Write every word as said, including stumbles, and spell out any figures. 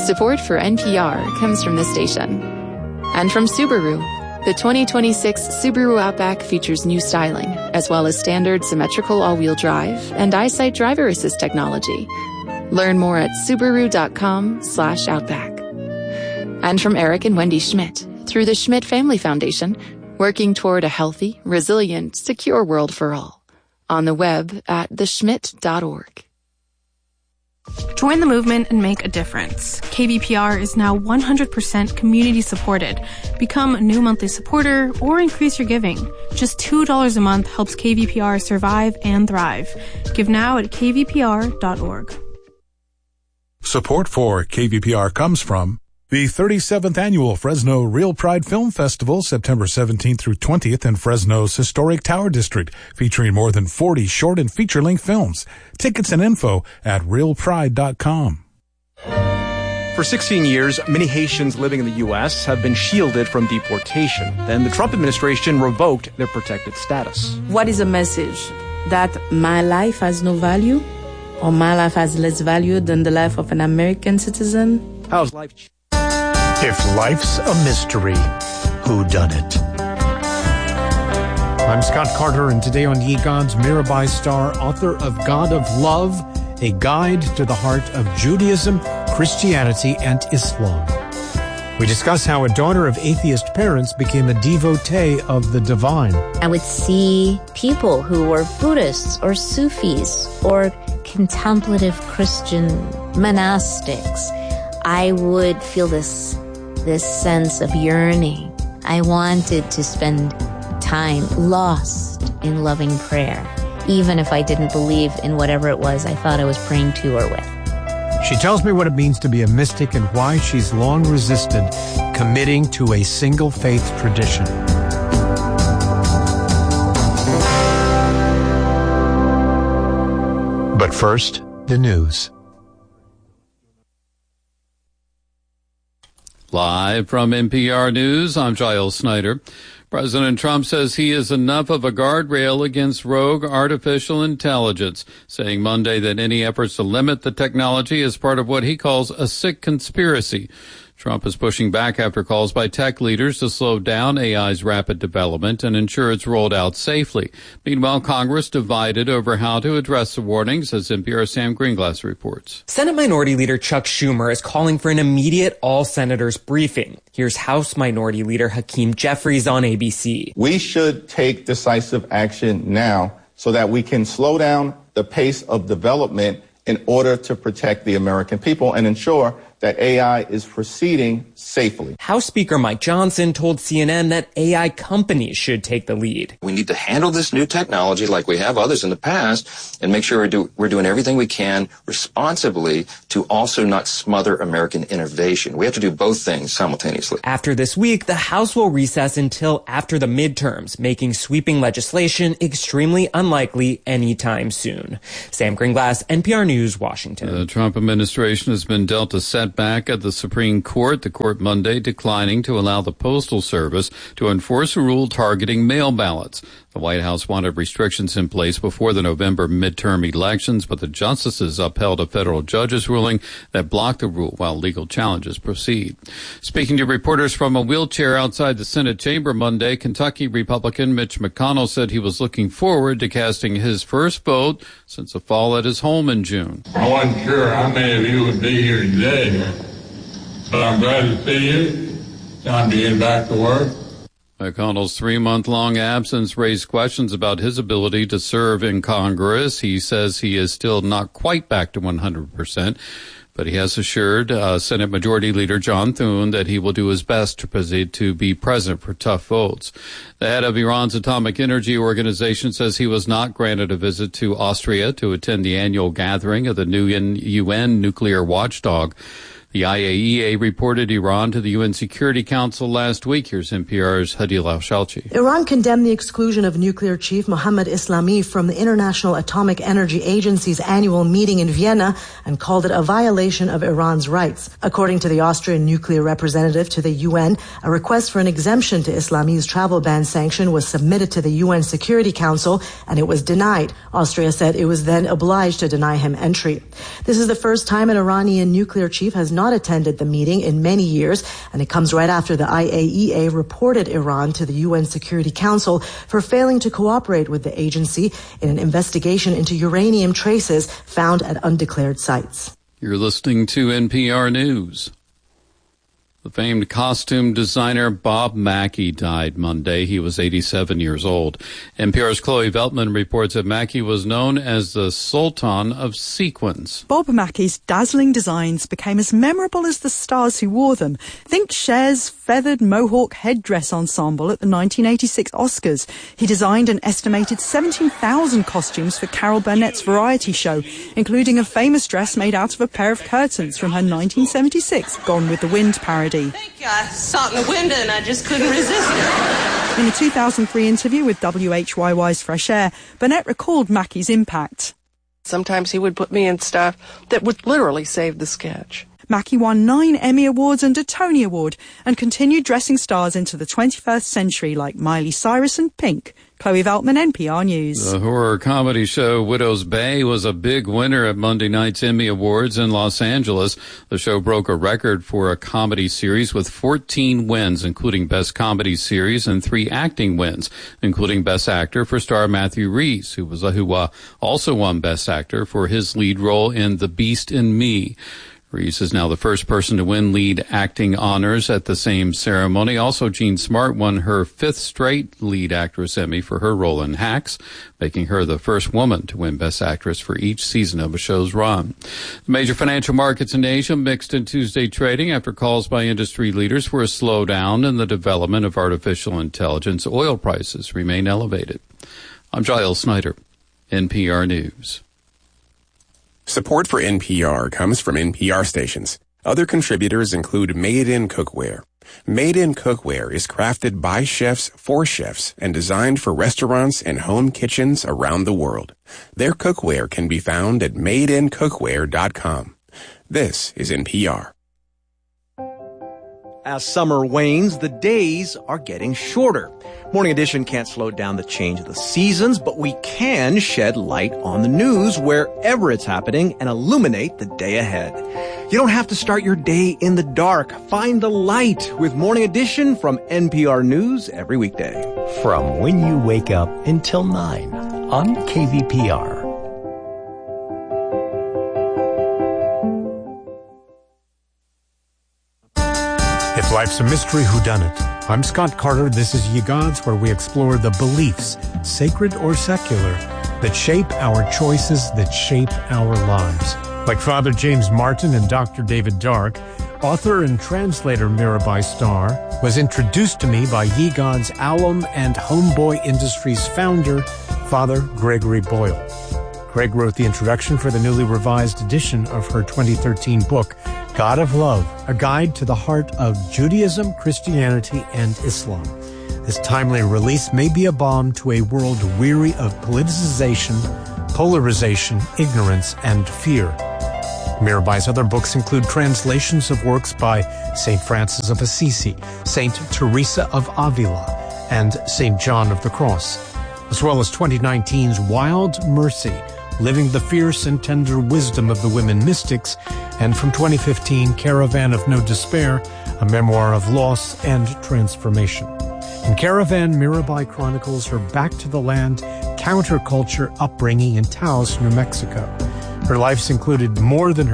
Support for N P R comes from this station. And from Subaru. The twenty twenty-six Subaru Outback features new styling, as well as standard symmetrical all-wheel drive and EyeSight driver assist technology. Learn more at Subaru.com slash Outback. And from Eric and Wendy Schmidt, through the Schmidt Family Foundation, working toward a healthy, resilient, secure world for all. On the web at the schmidt dot org. Join the movement and make a difference. K V P R is now one hundred percent community supported. Become a new monthly supporter or increase your giving. Just two dollars a month helps K V P R survive and thrive. Give now at k v p r dot org. Support for K V P R comes from the thirty-seventh Annual Fresno Real Pride Film Festival, September seventeenth through twentieth in Fresno's historic Tower District, featuring more than forty short and feature-length films. Tickets and info at real pride dot com. For sixteen years, many Haitians living in the U S have been shielded from deportation. Then the Trump administration revoked their protected status. What is a message? That my life has no value? Or my life has less value than the life of an American citizen? How's life changed? If life's a mystery, who done it? I'm Scott Carter, and today on Ye Gods, Mirabai Starr, author of God of Love, a guide to the heart of Judaism, Christianity, and Islam. We discuss how a daughter of atheist parents became a devotee of the divine. I would see people who were Buddhists or Sufis or contemplative Christian monastics. I would feel this this sense of yearning. I wanted to spend time lost in loving prayer, even if I didn't believe in whatever it was I thought I was praying to or with. She tells me what it means to be a mystic and why she's long resisted committing to a single faith tradition. But first, the news. Live from N P R News, I'm Giles Snyder. President Trump says he is enough of a guardrail against rogue artificial intelligence, saying Monday that any efforts to limit the technology is part of what he calls a sick conspiracy. Trump is pushing back after calls by tech leaders to slow down A I's rapid development and ensure it's rolled out safely. Meanwhile, Congress divided over how to address the warnings, as N P R's Sam Greenglass reports. Senate Minority Leader Chuck Schumer is calling for an immediate all-senators briefing. Here's House Minority Leader Hakeem Jeffries on A B C. We should take decisive action now so that we can slow down the pace of development in order to protect the American people and ensure that A I is proceeding safely. House Speaker Mike Johnson told C N N that A I companies should take the lead. We need to handle this new technology like we have others in the past and make sure we're, do, we're doing everything we can responsibly to also not smother American innovation. We have to do both things simultaneously. After this week, the House will recess until after the midterms, making sweeping legislation extremely unlikely anytime soon. Sam Greenglass, N P R News, Washington. The Trump administration has been dealt a setback at the Supreme Court. The court Monday declining to allow the Postal Service to enforce a rule targeting mail ballots. The White House wanted restrictions in place before the November midterm elections, but the justices upheld a federal judge's ruling that blocked the rule while legal challenges proceed. Speaking to reporters from a wheelchair outside the Senate chamber Monday, Kentucky Republican Mitch McConnell said he was looking forward to casting his first vote since a fall at his home in June. I wasn't sure how many of you would be here today, but I'm glad to see you. Time to get back to work. McConnell's three-month-long absence raised questions about his ability to serve in Congress. He says he is still not quite back to one hundred percent, but he has assured uh, Senate Majority Leader John Thune that he will do his best to, proceed to be present for tough votes. The head of Iran's Atomic Energy Organization says he was not granted a visit to Austria to attend the annual gathering of the new U N nuclear watchdog. The I A E A reported Iran to the U N Security Council last week. Here's N P R's Hadil Al-Shalchi. Iran condemned the exclusion of nuclear chief Mohammad Islami from the International Atomic Energy Agency's annual meeting in Vienna and called it a violation of Iran's rights. According to the Austrian nuclear representative to the U N, a request for an exemption to Islami's travel ban sanction was submitted to the U N Security Council and it was denied. Austria said it was then obliged to deny him entry. This is the first time an Iranian nuclear chief has not not attended the meeting in many years, and it comes right after the I A E A reported Iran to the U N Security Council for failing to cooperate with the agency in an investigation into uranium traces found at undeclared sites. You're listening to N P R News. The famed costume designer Bob Mackie died Monday. He was eighty-seven years old. N P R's Chloe Veltman reports that Mackie was known as the Sultan of Sequins. Bob Mackie's dazzling designs became as memorable as the stars who wore them. Think Cher's feathered mohawk headdress ensemble at the nineteen eighty-six Oscars. He designed an estimated seventeen thousand costumes for Carol Burnett's variety show, including a famous dress made out of a pair of curtains from her nineteen seventy-six Gone with the Wind parody. I think I saw it in the window and I just couldn't resist it. In a two thousand three interview with W H Y Y's Fresh Air, Burnett recalled Mackie's impact. Sometimes he would put me in stuff that would literally save the sketch. Mackie won nine Emmy Awards and a Tony Award and continued dressing stars into the twenty-first century like Miley Cyrus and Pink. Chloe Veltman, N P R News. The horror comedy show Widow's Bay was a big winner at Monday night's Emmy Awards in Los Angeles. The show broke a record for a comedy series with fourteen wins, including Best Comedy Series, and three acting wins, including Best Actor for star Matthew Rhys, who was who uh, also won Best Actor for his lead role in The Beast in Me. Rhys is now the first person to win lead acting honors at the same ceremony. Also, Jean Smart won her fifth straight lead actress Emmy for her role in Hacks, making her the first woman to win Best Actress for each season of a show's run. The major financial markets in Asia mixed in Tuesday trading after calls by industry leaders for a slowdown in the development of artificial intelligence. Oil prices remain elevated. I'm Giles Snyder, N P R News. Support for N P R comes from N P R stations. Other contributors include Made in Cookware. Made in Cookware is crafted by chefs for chefs and designed for restaurants and home kitchens around the world. Their cookware can be found at made in cookware dot com. This is N P R. As summer wanes, the days are getting shorter. Morning Edition can't slow down the change of the seasons, but we can shed light on the news wherever it's happening and illuminate the day ahead. You don't have to start your day in the dark. Find the light with Morning Edition from N P R News every weekday. From when you wake up until nine on K V P R. If life's a mystery, whodunit? I'm Scott Carter. This is Ye Gods, where we explore the beliefs, sacred or secular, that shape our choices, that shape our lives. Like Father James Martin and Doctor David Dark, author and translator Mirabai Starr was introduced to me by Ye Gods alum and Homeboy Industries founder, Father Gregory Boyle. Greg wrote the introduction for the newly revised edition of her twenty thirteen book, God of Love, a guide to the heart of Judaism, Christianity, and Islam. This timely release may be a balm to a world weary of politicization, polarization, ignorance, and fear. Mirabai's other books include translations of works by Saint Francis of Assisi, Saint Teresa of Avila, and Saint John of the Cross, as well as twenty nineteen's Wild Mercy, Living the Fierce and Tender Wisdom of the Women Mystics, and from twenty fifteen, Caravan of No Despair, a memoir of loss and transformation. In Caravan, Mirabai chronicles her back-to-the-land counterculture upbringing in Taos, New Mexico. Her life's included more than her